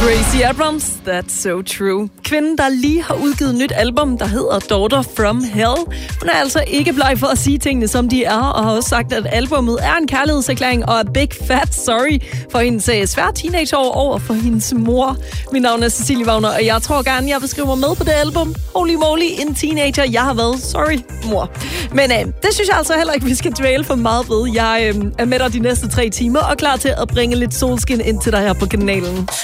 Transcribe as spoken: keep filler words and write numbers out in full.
Gracie Abrams, that's so true. Kvinden, der lige har udgivet et nyt album, der hedder Daughter from Hell. Hun er altså ikke bleg for at sige tingene, som de er, og har også sagt, at albummet er en kærlighedserklæring og a big fat sorry for hendes svære teenageår over for hendes mor. Mit navn er Cecilie Wagner, og jeg tror gerne, jeg vil skrive mig med på det album. Holy moly, en teenager, jeg har været. Sorry, mor. Men øh, det synes jeg altså heller ikke, vi skal dvæle for meget ved. Jeg øh, er med dig de næste tre timer og klar til at bringe lidt solskin ind til dig her på kanalen.